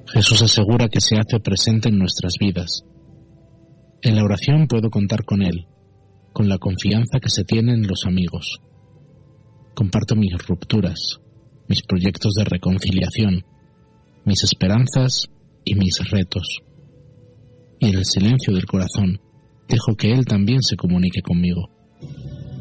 Jesús asegura que se hace presente en nuestras vidas. En la oración puedo contar con Él, con la confianza que se tiene en los amigos. Comparto mis rupturas, mis proyectos de reconciliación, mis esperanzas y mis retos. Y en el silencio del corazón, dejo que Él también se comunique conmigo.